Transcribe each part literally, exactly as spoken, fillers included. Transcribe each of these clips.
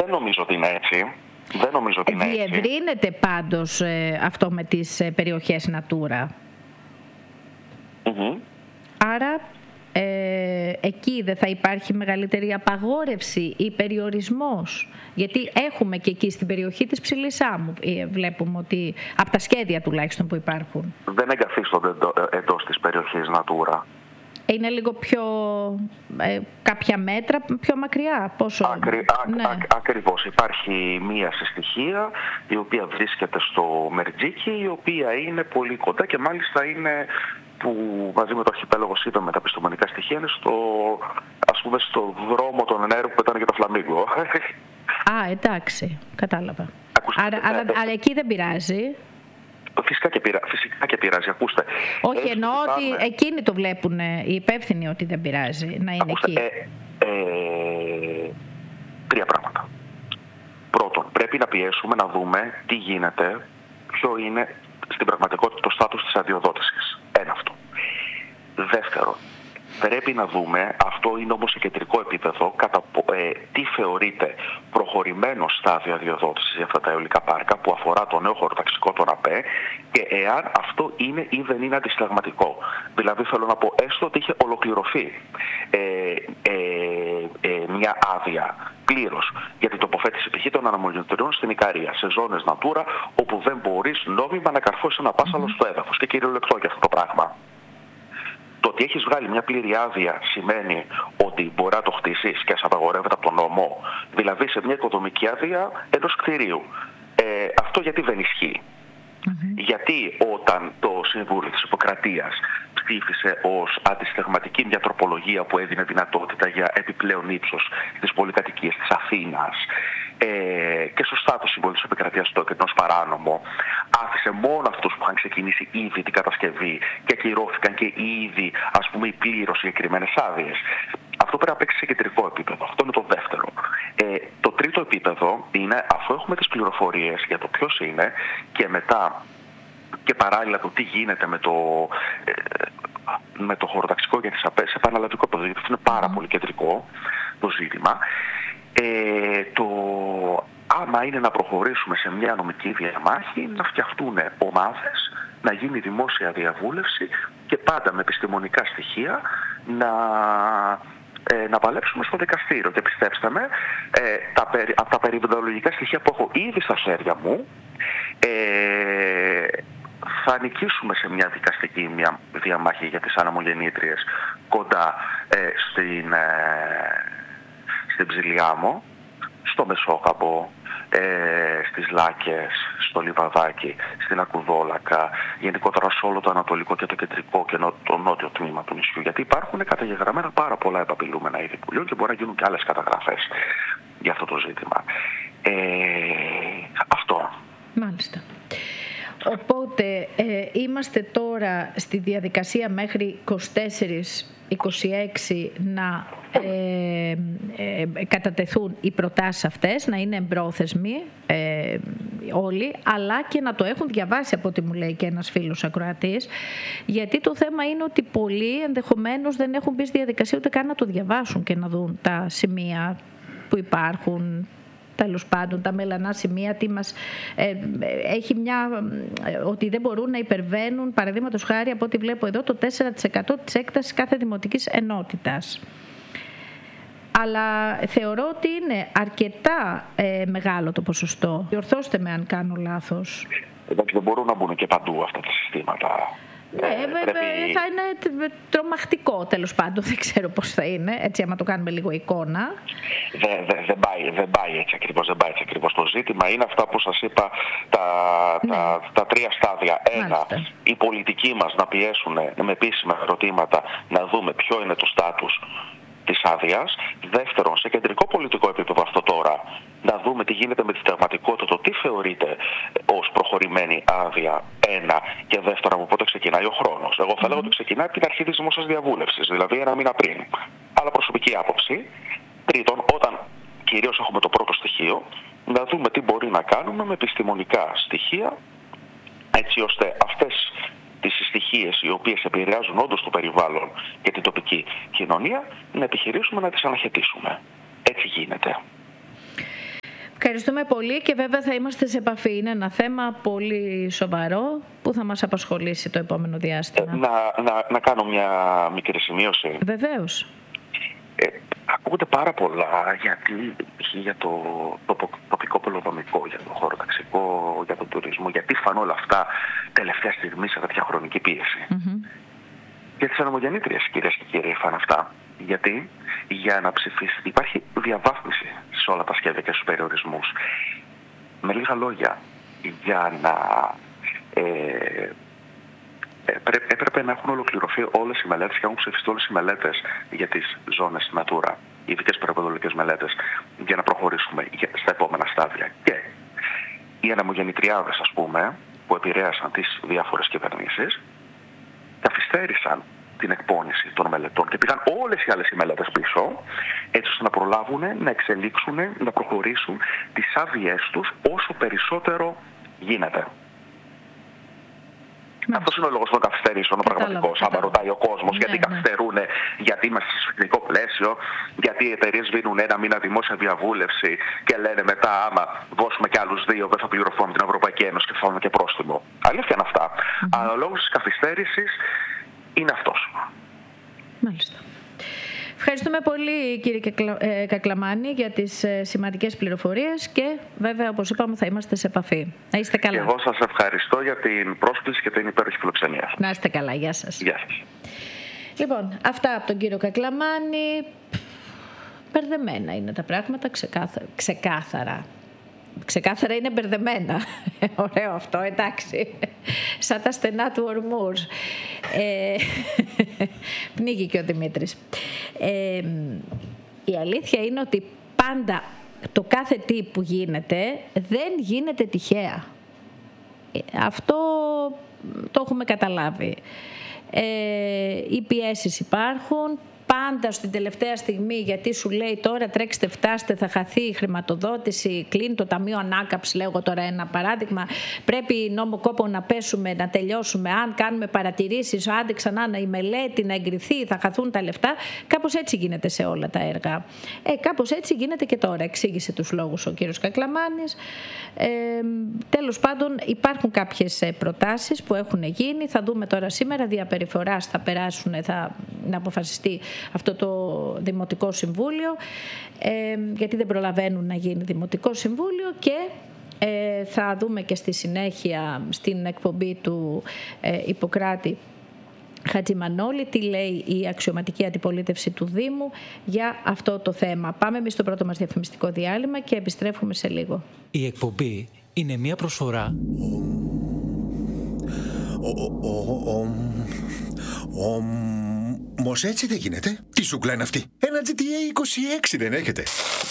Δεν νομίζω ότι είναι έτσι. Δεν νομίζω ότι είναι έτσι. Διευρύνεται πάντως ε, αυτό με τις ε, περιοχές Natura. Mm-hmm. Άρα ε, εκεί δεν θα υπάρχει μεγαλύτερη απαγόρευση ή περιορισμός? Γιατί έχουμε και εκεί στην περιοχή της Ψηλής Άμμου, ε, βλέπουμε ότι από τα σχέδια τουλάχιστον που υπάρχουν. Δεν εγκαθίστονται εντό, εντός της περιοχής Natura. Είναι λίγο πιο, ε, κάποια μέτρα πιο μακριά, πόσο... Ακρι, α, ναι. α, ακριβώς. Υπάρχει μία συστοιχία η οποία βρίσκεται στο Μερτζίκι, η οποία είναι πολύ κοντά και μάλιστα είναι που μαζί με το αρχιπέλαγο Σίδα με τα επιστημονικά στοιχεία είναι στο, ας πούμε, στο δρόμο των ενέργων που πετάνε για το φλαμίγκο. Α, εντάξει, κατάλαβα. Ακούστε, άρα, ε, άρα, ε, άρα εκεί δεν πειράζει. Φυσικά και, πειρα, φυσικά και πειράζει, ακούστε. Όχι, ε, εννοώ ότι πάμε... εκείνοι το βλέπουν, οι υπεύθυνοι, ότι δεν πειράζει να είναι ακούστε, εκεί. Ε, ε, τρία πράγματα. Πρώτον, πρέπει να πιέσουμε να δούμε τι γίνεται, ποιο είναι στην πραγματικότητα το στάτους της αδειοδότησης. Ένα αυτό. Δεύτερον, πρέπει να δούμε, αυτό είναι όμως σε κεντρικό επίπεδο, κατά, ε, τι θεωρείται προχωρημένο στάδιο αδειοδότησης για αυτά τα αιωλικά πάρκα που αφορά το νέο χωροταξικό των ΑΠΕ και εάν αυτό είναι ή δεν είναι αντισυνταγματικό. Δηλαδή θέλω να πω έστω ότι είχε ολοκληρωθεί ε, ε, ε, μια άδεια πλήρως για την τοποθέτηση π.χ. των αναμονητηρίων στην Ικαρία, σε ζώνες Natura όπου δεν μπορείς νόμιμα να καρφώσεις ένα πάσαλο στο έδαφος και κυριολεκτό για αυτό το πράγμα. Το ότι έχεις βγάλει μια πλήρη άδεια σημαίνει ότι μπορεί να το χτίσεις και ας απαγορεύεται από τον νόμο, δηλαδή σε μια οικοδομική άδεια ενός κτηρίου. Ε, αυτό γιατί δεν ισχύει? Mm-hmm. Γιατί όταν το Συμβούλιο της Ιπποκρατίας ψήφισε ως αντισυνταγματική μια τροπολογία που έδινε δυνατότητα για επιπλέον ύψος στις πολυκατοικίες της Αθήνας ε, και σωστά το Συμβούλιο της Επικρατείας το έκανε ως παράνομο, άφησε μόνο αυτούς που είχαν ξεκινήσει ήδη την κατασκευή και ακυρώθηκαν και ήδη, ας πούμε, οι πλήρως συγκεκριμένες άδειες. Αυτό πρέπει να παίξει σε κεντρικό επίπεδο. Αυτό είναι το δεύτερο. Ε, το τρίτο επίπεδο είναι, αφού έχουμε τις πληροφορίες για το ποιος είναι και μετά και παράλληλα το τι γίνεται με το, ε, με το χωροταξικό για τις ΑΠΕ σε επαναλαβικό επίπεδο, γιατί αυτό είναι πάρα πολύ κεντρικό το ζήτημα. Ε, το άμα είναι να προχωρήσουμε σε μια νομική διαμάχη, να φτιαχτούν ομάδες, να γίνει δημόσια διαβούλευση και πάντα με επιστημονικά στοιχεία να, ε, να παλέψουμε στο δικαστήριο. Και πιστέψτε με, ε, τα, από τα περιβαλλοντολογικά στοιχεία που έχω ήδη στα χέρια μου, ε, θα νικήσουμε σε μια δικαστική μια διαμάχη για τις αναμογεννήτριες κοντά ε, στην, ε, στην Ψηλή Άμμο, στο Μεσόκαπο, ε, στις Λάκες, στο Λιβαδάκι, στην Ακουδόλακα, γενικότερα σε όλο το ανατολικό και το κεντρικό και το νότιο τμήμα του νησιού. Γιατί υπάρχουν καταγεγραμμένα πάρα πολλά επαπειλούμενα είδη πουλιών και μπορεί να γίνουν και άλλες καταγραφές για αυτό το ζήτημα. Ε, αυτό. Μάλιστα. Οπότε ε, είμαστε τώρα στη διαδικασία μέχρι είκοσι τέσσερα είκοσι έξι να ε, ε, κατατεθούν οι προτάσεις αυτές, να είναι εμπρόθεσμοι ε, όλοι, αλλά και να το έχουν διαβάσει, από ό,τι μου λέει και ένας φίλος ακροατής, γιατί το θέμα είναι ότι πολλοί ενδεχομένως δεν έχουν μπει στη διαδικασία ούτε καν να το διαβάσουν και να δουν τα σημεία που υπάρχουν, τέλος πάντων τα μελανά σημεία, τι μας, ε, έχει μια, ε, ότι δεν μπορούν να υπερβαίνουν, παραδείγματος χάρη από ό,τι βλέπω εδώ, το τέσσερα τοις εκατό της έκτασης κάθε δημοτικής ενότητας. Αλλά θεωρώ ότι είναι αρκετά ε, μεγάλο το ποσοστό. Διορθώστε με αν κάνω λάθος. Εντάξει, δεν μπορούν να μπουν και παντού αυτά τα συστήματα. Ναι, ε, πρέπει... θα είναι τρομακτικό, τέλος πάντων, δεν ξέρω πώς θα είναι, έτσι άμα το κάνουμε λίγο εικόνα. Δεν δε, δε πάει, δε πάει έτσι ακριβώς, δεν πάει έτσι ακριβώς. Το ζήτημα είναι αυτά που σας είπα, τα, ναι. τα, τα τρία στάδια. Ένα, μάλιστα, οι πολιτικοί μας να πιέσουν με επίσημα ερωτήματα, να δούμε ποιο είναι το στάτους της άδειας. Δεύτερον, σε κεντρικό πολιτικό επίπεδο αυτό τώρα, να δούμε τι γίνεται με τη συνταγματικότητα, το τι θεωρείται ως προχωρημένη άδεια, ένα, και δεύτερον, από πότε ξεκινάει ο χρόνος. Εγώ θα mm-hmm. λέγω ότι ξεκινάει από την αρχή της δημόσιας διαβούλευσης, δηλαδή ένα μήνα πριν. Αλλά προσωπική άποψη. Τρίτον, όταν κυρίως έχουμε το πρώτο στοιχείο, να δούμε τι μπορεί να κάνουμε με επιστημονικά στοιχεία, έτσι ώστε αυτές τις στοιχείες οι οποίες επηρεάζουν όντως το περιβάλλον και την τοπική κοινωνία, να επιχειρήσουμε να τις αναχαιτήσουμε. Έτσι γίνεται. Ευχαριστούμε πολύ και βέβαια θα είμαστε σε επαφή. Είναι ένα θέμα πολύ σοβαρό που θα μας απασχολήσει το επόμενο διάστημα. Ε, να, να, να κάνω μια μικρή σημείωση. Βεβαίως. Ε, ακούγονται πάρα πολλά γιατί για το, το, το τοπικό πολεοδομικό, για το χωροταξικό, για τον τουρισμό, γιατί φαν όλα αυτά τελευταία στιγμή σε τέτοια χρονική πίεση. Mm-hmm. Για τις ανεμογεννήτριες, κυρίες και κύριοι, φαν αυτά. Γιατί για να ψηφίσει υπάρχει διαβάθμιση σε όλα τα σχέδια και στους περιορισμούς. Με λίγα λόγια, για να ε, έπρεπε, έπρεπε να έχουν ολοκληρωθεί όλες οι μελέτες και έχουν ψηφιστεί όλες οι μελέτες για τις ζώνες Natura, οι ειδικές περιβαλλοντικές μελέτες, για να προχωρήσουμε στα επόμενα στάδια. Και οι ανεμογεννητριάδες, ας πούμε, που επηρέασαν τις διάφορες κυβερνήσεις, καθυστέρησαν την εκπόνηση των μελετών και πήγαν όλες οι άλλες οι μελέτες πίσω, έτσι ώστε να προλάβουν, να εξελίξουν, να προχωρήσουν τις άδειές τους όσο περισσότερο γίνεται. Ναι. Αυτός είναι ο λόγος των καθυστερήσεων, ο πραγματικός. Αν ρωτάει ο κόσμος, ναι, γιατί ναι. καθυστερούν, γιατί είμαστε σε εθνικό πλαίσιο, γιατί οι εταιρείες δίνουν ένα μήνα δημόσια διαβούλευση και λένε μετά, άμα δώσουμε κι άλλους δύο, δεν θα πληρωθούμε από την Ευρωπαϊκή Ένωση και θα φάμε και πρόστιμο. Αλήθεια είναι αυτά. Mm-hmm. Αλλά ο λόγος της καθυστέρησης είναι αυτός. Μάλιστα. Ευχαριστούμε πολύ, κύριε Κακλαμάνη, για τις σημαντικές πληροφορίες και βέβαια, όπως είπαμε, θα είμαστε σε επαφή. Να είστε καλά. Και εγώ σας ευχαριστώ για την πρόσκληση και την υπέροχη φιλοξενία. Να είστε καλά. Γεια σας. Γεια σας. Λοιπόν, αυτά από τον κύριο Κακλαμάνη. Μπερδεμένα είναι τα πράγματα, ξεκάθαρα. ξεκάθαρα. Ξεκάθαρα είναι μπερδεμένα. Ωραίο αυτό, εντάξει. Σαν τα στενά του Ορμούζ. Ε, πνίγει και ο Δημήτρης. Ε, η αλήθεια είναι ότι πάντα το κάθε τι που γίνεται δεν γίνεται τυχαία. Αυτό το έχουμε καταλάβει. Ε, οι πιέσεις υπάρχουν. Πάντα στην τελευταία στιγμή, γιατί σου λέει τώρα τρέξτε, φτάστε, θα χαθεί η χρηματοδότηση, κλείνει το Ταμείο Ανάκαμψης, λέγω τώρα ένα παράδειγμα. Πρέπει νόμο κόπο να πέσουμε, να τελειώσουμε. Αν κάνουμε παρατηρήσεις, άντε ξανά η μελέτη να εγκριθεί, θα χαθούν τα λεφτά. Κάπως έτσι γίνεται σε όλα τα έργα. Ε, κάπως έτσι γίνεται και τώρα. Εξήγησε τους λόγους ο κύριος Κακλαμάνης. Ε, τέλος πάντων, υπάρχουν κάποιες προτάσεις που έχουν γίνει. Θα δούμε τώρα σήμερα. Διαπεριφοράς θα περάσουν, θα να αποφασιστεί αυτό το Δημοτικό Συμβούλιο, ε, γιατί δεν προλαβαίνουν να γίνει Δημοτικό Συμβούλιο και ε, θα δούμε και στη συνέχεια στην εκπομπή του ε, Ιπποκράτη Χατζημανόλη τι λέει η αξιωματική αντιπολίτευση του Δήμου για αυτό το θέμα. Πάμε εμείς στο πρώτο μας διαφημιστικό διάλειμμα και επιστρέφουμε σε λίγο. Η εκπομπή είναι μια προσφορά. Όμως έτσι δεν γίνεται. Τι σούγκλα είναι αυτή? Ένα τζι τι έι είκοσι έξι δεν έχετε?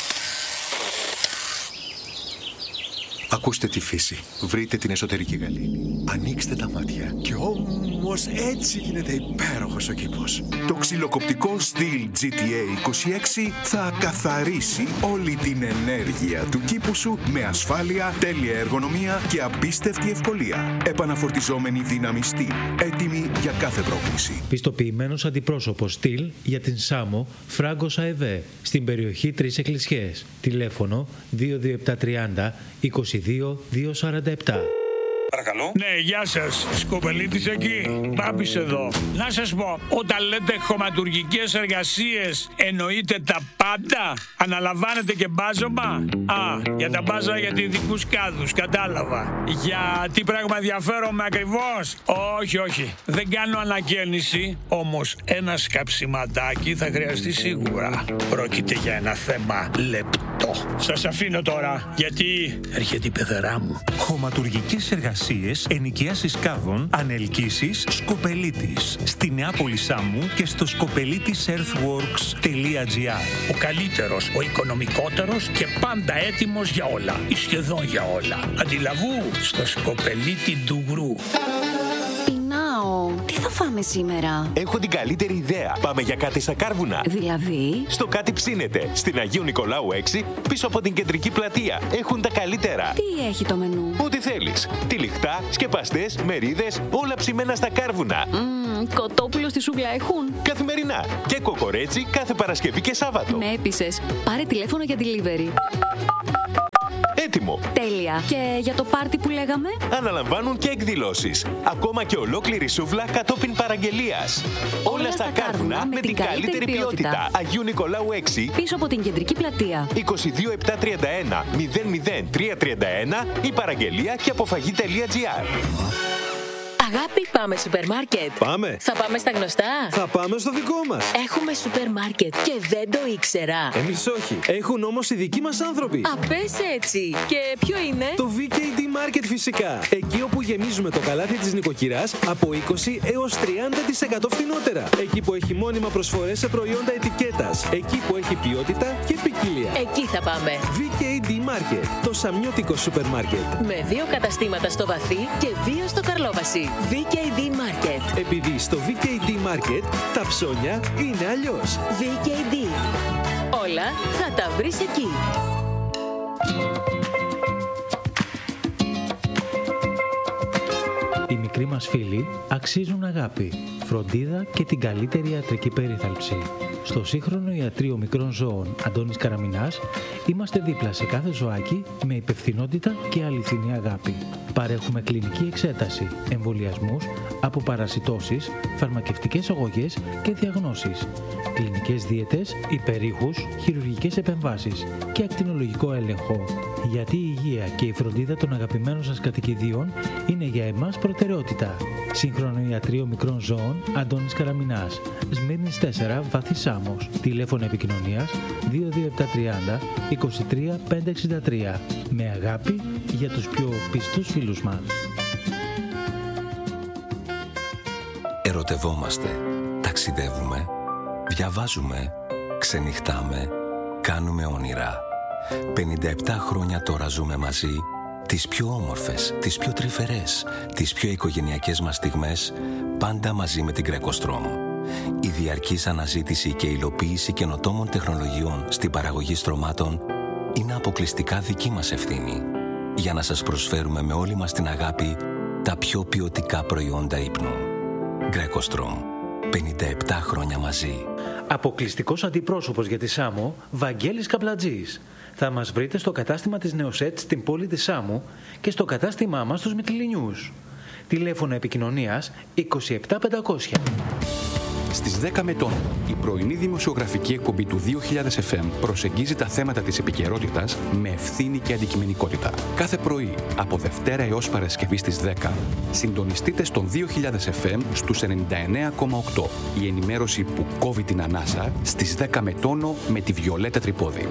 Ακούστε τη φύση. Βρείτε την εσωτερική γαλήνη. Ανοίξτε τα μάτια. Και όμως έτσι γίνεται υπέροχος ο κήπος. Το ξυλοκοπτικό Steel τζι τι έι είκοσι έξι θα καθαρίσει όλη την ενέργεια του κήπου σου με ασφάλεια, τέλεια εργονομία και απίστευτη ευκολία. Επαναφορτιζόμενη δύναμη Steel. Έτοιμη για κάθε πρόκληση. Πιστοποιημένος αντιπρόσωπος Steel για την Σάμο Φράγκος ΑΕΒΕ στην περιοχή Τρεις Εκκλησιές. Τηλέφωνο δύο δύο επτά τριάντα είκοσι δύο δύο σαράντα επτά. Παρακαλώ. Ναι, γεια σας. Σκοπελίτης εκεί. Μπάμπης εδώ. Να σας πω, όταν λέτε χωματουργικές εργασίες, εννοείτε τα πάντα? Αναλαμβάνετε και μπάζωμα? Α, για τα μπάζα για ειδικούς κάδους, κατάλαβα. Για τι πράγμα ενδιαφέρομαι ακριβώς? Όχι, όχι. Δεν κάνω ανακαίνιση, όμως ένα σκαψιματάκι θα χρειαστεί σίγουρα. Πρόκειται για ένα θέμα λεπτό. Σας αφήνω τώρα, γιατί έρχεται η πεθερά μου. Χωματουργικές εργασίες, ενοικίασης κάδων, ανελκύσεις, Σκοπελίτης. Στη Νεάπολη Σάμου και στο σκοπελίτης earthworks τελεία τζι άρ. Ο καλύτερος, ο οικονομικότερος και πάντα έτοιμος για όλα. Ή σχεδόν για όλα. Αντιλαβού στο σκοπελίτη Ντουγρού. Τι θα φάμε σήμερα? Έχω την καλύτερη ιδέα. Πάμε για κάτι στα Κάρβουνα. Δηλαδή? Στο Κάτι Ψήνεται. Στην Αγίου Νικολάου έξι, πίσω από την κεντρική πλατεία. Έχουν τα καλύτερα. Τι έχει το μενού? Ό,τι θέλεις. Τυλιχτά, σκεπαστές, μερίδες, όλα ψημένα στα Κάρβουνα. Mm, κοτόπουλο στη σούγκλα έχουν? Καθημερινά. Και κοκορέτσι κάθε Παρασκευή και Σάββατο. Με έπεισες. Πάρε τηλέφωνο για delivery. Σάμο. Τέλεια. Και για το πάρτι που λέγαμε? Αναλαμβάνουν και εκδηλώσεις. Ακόμα και ολόκληρη σούβλα κατόπιν παραγγελίας. Όλα, Όλα στα κάρβουνα με την καλύτερη ποιότητα. ποιότητα. Αγίου Νικολάου έξι, πίσω από την κεντρική πλατεία. είκοσι δύο επτακόσια τριάντα ένα μηδέν μηδέν τριακόσια τριάντα ένα ή παραγγελία και αποφαγή.gr. Αγάπη, πάμε σούπερ μάρκετ. Πάμε. Θα πάμε στα γνωστά. Θα πάμε στο δικό μας. Έχουμε σούπερ μάρκετ και δεν το ήξερα. Εμείς όχι. Έχουν όμως οι δικοί μας άνθρωποι. Α, πες έτσι. Και ποιο είναι? Το βι κέι ντι Market φυσικά. Εκεί όπου γεμίζουμε το καλάθι της νοικοκυράς από είκοσι έως τριάντα τοις εκατό φθηνότερα. Εκεί που έχει μόνιμα προσφορές σε προϊόντα ετικέτας. Εκεί που έχει ποιότητα και ποικιλία. Εκεί θα πάμε. βι κέι ντι Market. Το σαμιώτικο σούπερ μάρκετ. Με δύο καταστήματα στο Βαθύ και δύο στο Καρλόβαση. βι κέι ντι Market. Επειδή στο βι κέι ντι Market τα ψώνια είναι αλλιώς. βι κέι ντι. Όλα θα τα βρεις εκεί. Οι μικροί μας φίλοι αξίζουν αγάπη, φροντίδα και την καλύτερη ιατρική περίθαλψη. Στο σύγχρονο ιατρείο μικρών ζώων Αντώνης Καραμινάς είμαστε δίπλα σε κάθε ζωάκι με υπευθυνότητα και αληθινή αγάπη. Παρέχουμε κλινική εξέταση, εμβολιασμούς, αποπαρασιτώσεις, φαρμακευτικές αγωγές και διαγνώσεις, κλινικές δίαιτες, υπερήχους, χειρουργικές επεμβάσεις και ακτινολογικό έλεγχο. Γιατί η υγεία και η φροντίδα των αγαπημένων σας κατοικιδίων είναι για εμάς προτεραιότητα. Σύγχρονο ιατρείο μικρών ζώων Αντώνης Καραμινάς, Σμύρνης τέσσερα, Βαθύ Σάμος. Τηλέφωνο επικοινωνίας δύο δύο επτά τριάντα είκοσι τρία πεντακόσια εξήντα τρία. Με αγάπη για τους πιο πιστούς φίλους μας. Ερωτευόμαστε, ταξιδεύουμε, διαβάζουμε, ξενυχτάμε, κάνουμε όνειρα. πενήντα επτά χρόνια τώρα ζούμε μαζί, τις πιο όμορφες, τις πιο τρυφερές, τις πιο οικογενειακές μας στιγμές, πάντα μαζί με την Greco-Strom. Η διαρκής αναζήτηση και υλοποίηση καινοτόμων τεχνολογιών στην παραγωγή στρωμάτων είναι αποκλειστικά δική μας ευθύνη, για να σας προσφέρουμε με όλη μας την αγάπη τα πιο ποιοτικά προϊόντα ύπνου. Greco-Strom. πενήντα επτά χρόνια μαζί. Αποκλειστικός αντιπρόσωπος για τη Σάμο, Βαγγέλης Καπλατζής. Θα μας βρείτε στο κατάστημα της Νεοσέτ στην πόλη της Σάμου και στο κατάστημά μας στους Μυτιληνιούς. Τηλέφωνο επικοινωνίας είκοσι επτά πεντακόσια. Στις δέκα Μετών, η πρωινή δημοσιογραφική εκπομπή του δύο χιλιάδες εφ εμ προσεγγίζει τα θέματα της επικαιρότητας με ευθύνη και αντικειμενικότητα. Κάθε πρωί, από Δευτέρα έως Παρασκευή στις δέκα, συντονιστείτε στον δύο χιλιάδες εφ εμ στους ενενήντα εννέα κόμμα οκτώ. Η ενημέρωση που κόβει την ανάσα στις δέκα με τόνο με τη Βιολέτα Τρυπόδη.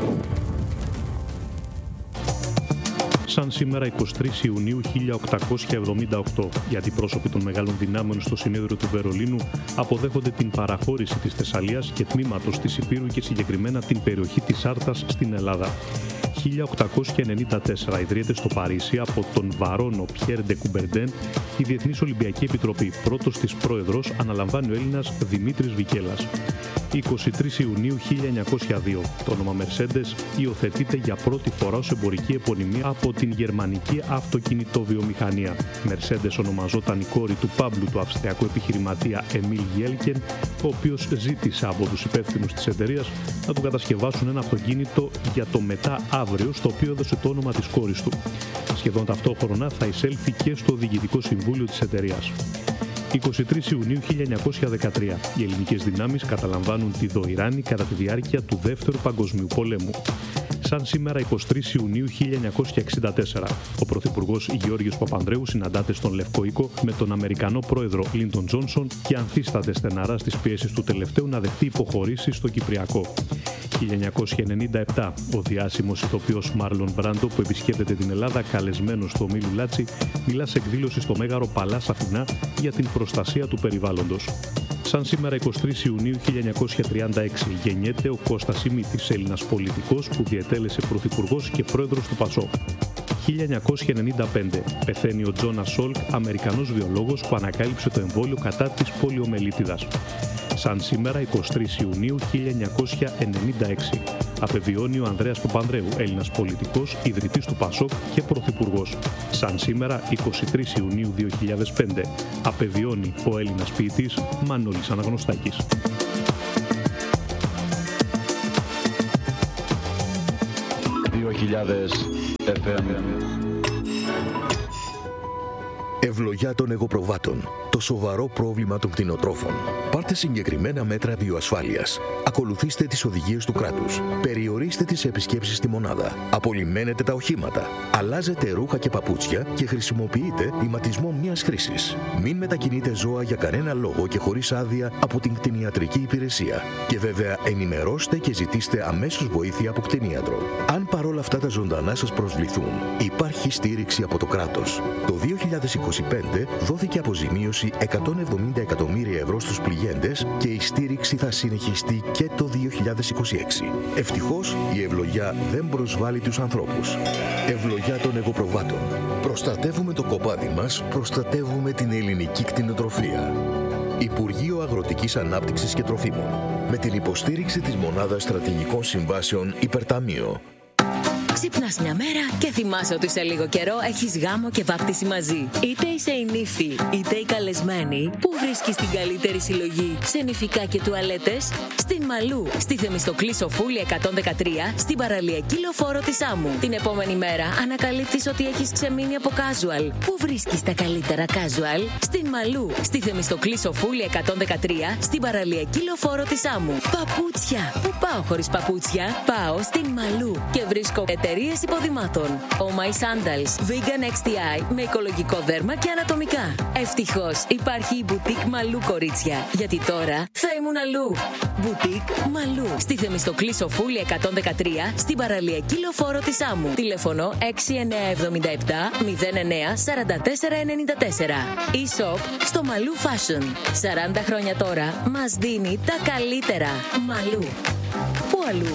Σαν σήμερα εικοστή τρίτη Ιουνίου χίλια οκτακόσια εβδομήντα οκτώ, οι αντιπρόσωποι των μεγάλων δυνάμεων στο Συνέδριο του Βερολίνου αποδέχονται την παραχώρηση της Θεσσαλίας και τμήματος της Ηπείρου και συγκεκριμένα την περιοχή της Άρτας στην Ελλάδα. χίλια οκτακόσια ενενήντα τέσσερα ιδρύεται στο Παρίσι από τον Βαρόνο Πιέρ ντε Κουμπερντέν η Διεθνής Ολυμπιακή Επιτροπή. Πρώτος της πρόεδρος αναλαμβάνει ο Έλληνας Δημήτρης Βικέλας. εικοστή τρίτη Ιουνίου χίλια εννιακόσια δύο. Το όνομα Mercedes υιοθετείται για πρώτη φορά ως εμπορική επωνυμία από την γερμανική αυτοκινητοβιομηχανία. Mercedes ονομαζόταν η κόρη του Πάμπλου, του αυστριακού επιχειρηματία Εμίλ Γέλκεν, ο οποίος ζήτησε από τους υπεύθυνους της εταιρείας να του κατασκευάσουν ένα αυτοκίνητο για το μετά αύριο, στο οποίο έδωσε το όνομα της κόρης του. Σχεδόν ταυτόχρονα θα εισέλθει και στο διοικητικό συμβούλιο της εταιρείας. εικοστή τρίτη Ιουνίου χίλια εννιακόσια δεκατρία. Οι ελληνικές δυνάμεις καταλαμβάνουν τη Δοϊράνη κατά τη διάρκεια του Δεύτερου Παγκοσμίου Πολέμου. Σαν σήμερα εικοστή τρίτη Ιουνίου χίλια εννιακόσια εξήντα τέσσερα, ο Πρωθυπουργός Γεώργιος Παπανδρέου συναντάται στον Λευκό Οίκο με τον Αμερικανό πρόεδρο Λίντον Τζόνσον και ανθίσταται στεναρά στις πιέσεις του τελευταίου να δεχτεί υποχωρήσεις στο Κυπριακό. χίλια εννιακόσια ενενήντα επτά, ο διάσημος ηθοποιός Μάρλον Μπράντο, που επισκέπτεται την Ελλάδα καλεσμένος στο Ομίλου Λάτσι, μιλά σε εκδήλωση στο Μέγαρο Παλάς Αθηνά για την προστασία του περιβάλλοντος. Σαν σήμερα εικοστή τρίτη Ιουνίου χίλια εννιακόσια τριάντα έξι γεννιέται ο Κώστας Ημίτης, Έλληνας πολιτικός που διετέλεσε πρωθυπουργός και πρόεδρος του ΠΑΣΟΚ. χίλια εννιακόσια ενενήντα πέντε πεθαίνει ο Τζόνας Σόλκ, Αμερικανός βιολόγος που ανακάλυψε το εμβόλιο κατά της πολιομελίτιδας. Σαν σήμερα εικοστή τρίτη Ιουνίου χίλια εννιακόσια ενενήντα έξι απεβιώνει ο Ανδρέας Παπανδρέου, Έλληνας πολιτικός, ιδρυτής του ΠΑΣΟΚ και πρωθυπουργός. Σαν σήμερα εικοστή τρίτη Ιουνίου δύο χιλιάδες πέντε απεβιώνει ο Έλληνας ποιητής Μανώλης Αναγνωστάκης. δύο χιλιάδες Ευλογιά των εγωπροβάτων. Το σοβαρό πρόβλημα των κτηνοτρόφων. Πάρτε συγκεκριμένα μέτρα βιοασφάλειας. Ακολουθήστε τις οδηγίες του κράτους. Περιορίστε τις επισκέψεις στη μονάδα. Απολυμμένετε τα οχήματα. Αλλάζετε ρούχα και παπούτσια και χρησιμοποιείτε ηματισμό μιας χρήσης. Μην μετακινείτε ζώα για κανένα λόγο και χωρίς άδεια από την κτηνιατρική υπηρεσία. Και βέβαια ενημερώστε και ζητήστε αμέσως βοήθεια από κτηνίατρο. Αν παρόλα αυτά τα ζωντανά σας προσβληθούν, υπάρχει στήριξη από το κράτος. Το δύο χιλιάδες είκοσι πέντε δόθηκε αποζημίωση εκατόν εβδομήντα εκατομμύρια ευρώ στους πληγέντες και η στήριξη θα συνεχιστεί και το δύο χιλιάδες είκοσι έξι. Ευτυχώς η ευλογιά δεν προσβάλλει τους ανθρώπους. Ευλογιά των εγωπροβάτων. Προστατεύουμε το κοπάδι μας, προστατεύουμε την ελληνική κτηνοτροφία. Υπουργείο Αγροτικής Ανάπτυξης και Τροφίμων. Με την υποστήριξη της Μονάδας Στρατηγικών Συμβάσεων Υπερταμείο. Ξυπνάς μια μέρα και θυμάσαι ότι σε λίγο καιρό έχεις γάμο και βάπτιση μαζί. Είτε είσαι η νύφη, είτε η καλεσμένη, που βρίσκεις την καλύτερη συλλογή σε νηφικά και τουαλέτες? Στην Μαλού, στη Θεμιστοκλή Σοφούλη εκατόν δεκατρία, στην παραλιακή λεωφόρο της Άμμου. Την επόμενη μέρα ανακαλύπτεις ότι έχεις ξεμείνει από casual. Πού βρίσκεις τα καλύτερα casual? Στην Μαλού, στη Θεμιστοκλή Σοφούλη εκατόν δεκατρία, στην παραλιακή λεωφόρο της Άμμου. Παπούτσια. Πού πάω χωρίς παπούτσια? Πάω στην Μαλού και βρίσκω εταιρείες υποδημάτων. Oh My Sandals, Vegan εξ τι άι με οικολογικό δέρμα και ανατομικά. Ευτυχώς υπάρχει η Boutique Μαλού, κορίτσια, γιατί τώρα θα ήμουν αλλού. Boutique Μαλού, στη Θεμιστοκλή Σοφούλη εκατόν δεκατρία, στην παραλιακή λεωφόρο της Άμμου. Τηλέφωνο έξι εννιά εβδομήντα επτά μηδέν εννιά σαράντα τέσσερα ενενήντα τέσσερα. E-shop στο Μαλού Fashion. σαράντα χρόνια τώρα μας δίνει τα καλύτερα. Μαλού. Πού αλλού?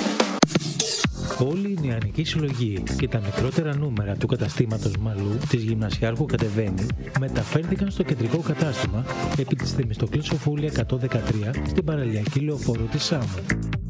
Όλη η νεανική συλλογή και τα μικρότερα νούμερα του καταστήματος Μαλού της Γυμνασιάρχου Κατεβαίνει μεταφέρθηκαν στο κεντρικό κατάστημα επί της Θεμιστοκλής Σοφούλη εκατόν δεκατρία στην παραλιακή λεωφόρο της Σάμου.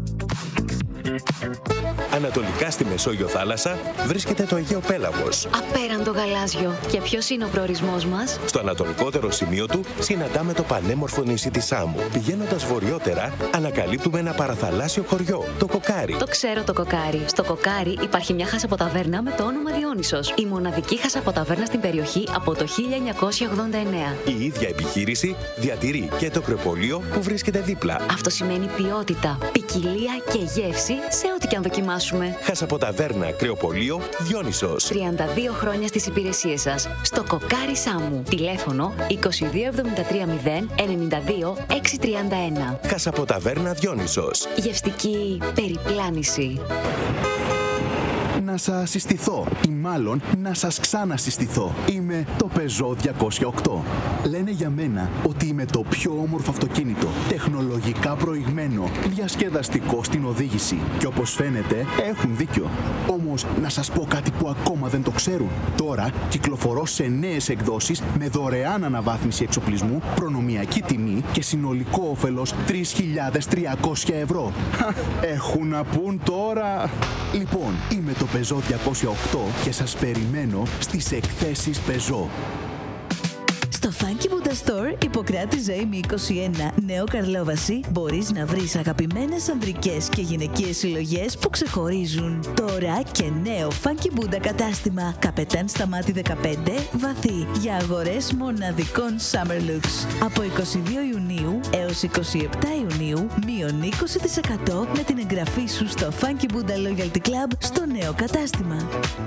Ανατολικά στη Μεσόγειο θάλασσα βρίσκεται το Αιγαίο Πέλαγος. Απέραντο γαλάζιο. Και ποιος είναι ο προορισμός μας? Στο ανατολικότερο σημείο του συναντάμε το πανέμορφο νησί της Σάμου. Πηγαίνοντας βορειότερα, ανακαλύπτουμε ένα παραθαλάσσιο χωριό, το Κοκάρι. Το ξέρω το Κοκάρι. Στο Κοκάρι υπάρχει μια χασαποταβέρνα με το όνομα Διόνυσος. Η μοναδική χασαποταβέρνα στην περιοχή από το χίλια εννιακόσια ογδόντα εννέα. Η ίδια επιχείρηση διατηρεί και το κρεοπολείο που βρίσκεται δίπλα. Αυτό σημαίνει ποιότητα, ποικιλία και γεύση σε ό,τι και αν δοκιμάσουμε. Χασαποταβέρνα κρεοπολείο Διόνυσος. τριάντα δύο χρόνια στις υπηρεσίες σας. Στο Κοκάρι Σάμου. Τηλέφωνο είκοσι δύο εβδομήντα τρία μηδέν ενενήντα δύο εξακόσια τριάντα ένα. Χασαποταβέρνα Διόνυσος. Γευστική περιπλάνηση. Να σας συστηθώ ή μάλλον να σας ξανασυστηθώ. Είμαι το Peugeot διακόσια οκτώ. Λένε για μένα ότι είμαι το πιο όμορφο αυτοκίνητο, τεχνολογικά προηγμένο, διασκεδαστικό στην οδήγηση. Και όπως φαίνεται έχουν δίκιο. Όμως να σας πω κάτι που ακόμα δεν το ξέρουν. Τώρα κυκλοφορώ σε νέες εκδόσεις με δωρεάν αναβάθμιση εξοπλισμού, προνομιακή τιμή και συνολικό όφελος τρεις χιλιάδες τριακόσια ευρώ. Έχουν να πούν τώρα. Λοιπόν, είμαι το Peugeot διακόσια οκτώ και σας περιμένω στις εκθέσεις Peugeot. Στο Funky Buddha Store, Ιπποκράτη Ζωήμη είκοσι ένα, Νέο Καρλόβαση, μπορείς να βρεις αγαπημένες ανδρικές και γυναικείες συλλογές που ξεχωρίζουν. Τώρα και νέο Funky Buddha κατάστημα, Καπετάν Σταμάτη δεκαπέντε, Βαθύ, για αγορές μοναδικών Summer Looks. Από είκοσι δύο Ιουνίου έως είκοσι επτά Ιουνίου, μείον είκοσι τοις εκατό με την εγγραφή σου στο Funky Buddha Loyalty Club στο νέο κατάστημα.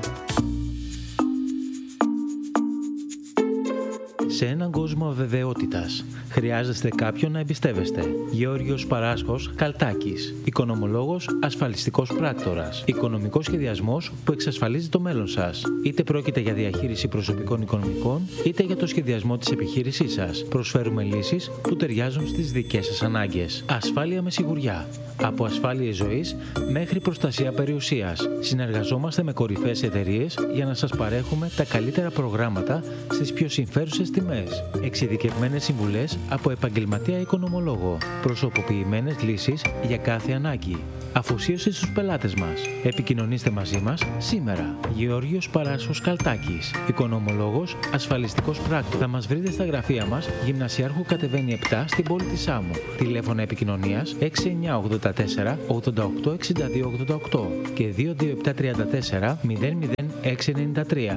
Σε έναν κόσμο αβεβαιότητας, χρειάζεστε κάποιον να εμπιστεύεστε. Γεώργιος Παράσχος Καλτάκης. Οικονομολόγος, ασφαλιστικός πράκτορας. Οικονομικός σχεδιασμός που εξασφαλίζει το μέλλον σας. Είτε πρόκειται για διαχείριση προσωπικών οικονομικών, είτε για το σχεδιασμό της επιχείρησής σας. Προσφέρουμε λύσεις που ταιριάζουν στις δικές σας ανάγκες. Ασφάλεια με σιγουριά. Από ασφάλειες ζωής μέχρι προστασία περιουσίας. Συνεργαζόμαστε με κορυφαίες εταιρείες για να σας παρέχουμε τα καλύτερα προγράμματα στις πιο συμφέρουσες τιμές. Εξειδικευμένες συμβουλές από επαγγελματία οικονομολόγο. Προσωποποιημένες λύσεις για κάθε ανάγκη. αφοσίωση στους πελάτες μας. Επικοινωνήστε μαζί μας σήμερα. Γεώργιος Παράσχος Καλτάκης, οικονομολόγος, ασφαλιστικός πράκτορας. Θα μας βρείτε στα γραφεία μας, Γυμνασιάρχου Κατεβαίνει επτά στην πόλη της Σάμου. Τηλέφωνα επικοινωνίας έξι εννιά ογδόντα τέσσερα ογδόντα οκτώ εξήντα δύο ογδόντα οκτώ και δύο δύο επτά τριάντα τέσσερα μηδέν μηδέν έξι ενενήντα τρία.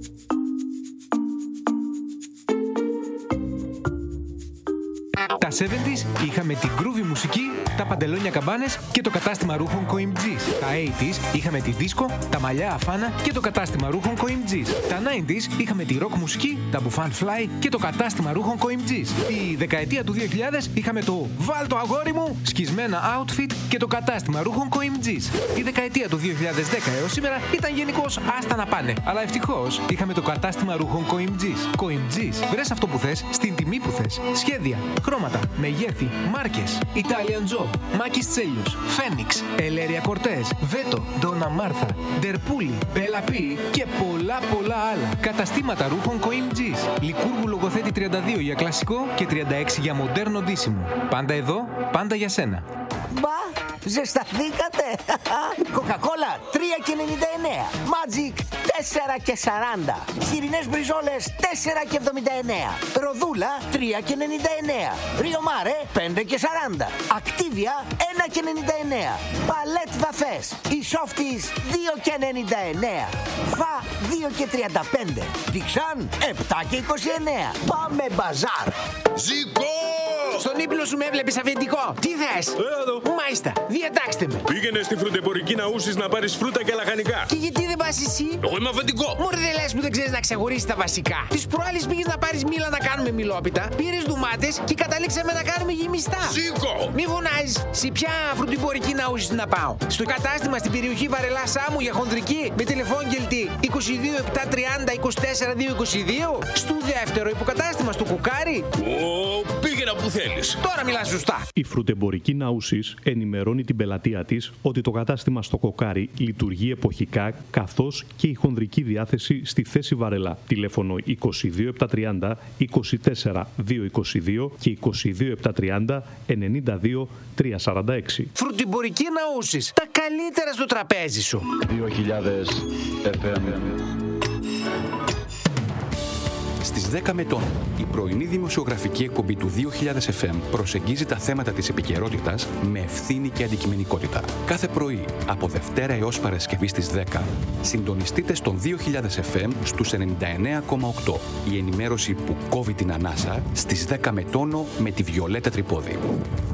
Τα εβδομήντα είχαμε την groovy μουσική, τα παντελόνια καμπάνες και το κατάστημα ρούχων Coimgis. Τα ογδόντα είχαμε τη δίσκο, τα μαλλιά αφάνα και το κατάστημα ρούχων Coimgis. Τα ενενήντα είχαμε τη rock μουσική, τα μπουφάν fly και το κατάστημα ρούχων Coimgis. Τη δεκαετία του δύο χιλιάδες είχαμε το «Βάλ το αγόρι μου» σκισμένα outfit και το κατάστημα ρούχων Coimgis. Η δεκαετία του δύο χιλιάδες δέκα έως σήμερα ήταν γενικώς άστα να πάνε. Αλλά ευτυχώς είχαμε το κατάστημα ρούχων Coimgis. Coimgis, βρες αυτό που θες, στην τιμή που θες. Σχέδια, χρώματα, μεγέθη, μάρκες, Italian Job, Μάκης Τσέλιος, Φένιξ, Ελέρια Κορτές, Βέτο, Ντόνα Μάρθα, Ντερπούλη, Μπέλα Πι και πολλά πολλά άλλα. Καταστήματα ρούχων Coimgis. Λικούργου Λογοθέτη τριάντα δύο για κλασικό και τριάντα έξι για μοντέρνο ντύσιμο. Πάντα εδώ, πάντα για σένα. Μπα, ζεσταθήκατε! Coca-Cola τρία και ενενήντα εννέα. Magic τέσσερα και σαράντα. Χοιρινές μπριζόλες τέσσερα και εβδομήντα εννέα. Ροδούλα τρία και ενενήντα εννέα. Rio Mare πέντε και σαράντα. Activia ένα και ενενήντα εννέα. Παλέτ βαφές. Οι Softies δύο και ενενήντα εννέα. Φα δύο και τριάντα πέντε. Dixan επτά και είκοσι εννέα. Πάμε μπαζάρ. Ζήκω! Στον ύπνο σου με έβλεπες αφεντικό. Τι θες? Μάλιστα, διατάξτε με. Πήγαινε στη φρουτεμπορική Ναούσης να πάρεις φρούτα και λαχανικά. Και γιατί δεν πας εσύ? Εγώ είμαι αφεντικό. Μωρέ, δεν λες που δεν ξέρεις να ξεχωρίσεις τα βασικά. Τις προάλλες πήγες να πάρεις μήλα να κάνουμε μιλόπιτα, πήρες ντουμάτες και καταλήξαμε να κάνουμε γεμιστά. Σήκω! Μη φωνάζεις. Σε ποια φρουτεμπορική Ναούσης να πάω? Στο κατάστημα στην περιοχή Βαρελά Σάμου για χονδρική με τηλεφώνγελτη είκοσι δύο επτά τριάντα είκοσι τέσσερα δύο είκοσι δύο. Στο δεύτερο υποκατάστημα στο Κοκάρι. Ω, πήγαινα που θέλεις. Τώρα μιλάς σωστά. Η φρουτεμπορική Ναούσης ενημερώνει την πελατεία της ότι το κατάστημα στο Κοκάρι λειτουργεί εποχικά, καθώς και η χονδρική διάθεση στη θέση Βαρελά. Τηλέφωνο είκοσι δύο επτά τριάντα είκοσι τέσσερα δύο είκοσι δύο και είκοσι δύο επτά τριάντα ενενήντα δύο τριακόσια σαράντα έξι. Φρουτεμπορική Ναούσης. Τα καλύτερα στο τραπέζι σου. δύο χιλιάδες εφ εμ. Στις δέκα μετών, η πρωινή δημοσιογραφική εκπομπή του δύο χιλιάδες εφ εμ προσεγγίζει τα θέματα της επικαιρότητας με ευθύνη και αντικειμενικότητα. Κάθε πρωί, από Δευτέρα έως Παρασκευή στις δέκα, συντονιστείτε στον δύο χιλιάδες εφ εμ στους ενενήντα εννέα κόμμα οκτώ. Η ενημέρωση που κόβει την ανάσα στις δέκα με τόνο με τη Βιολέτα Τρυπόδη.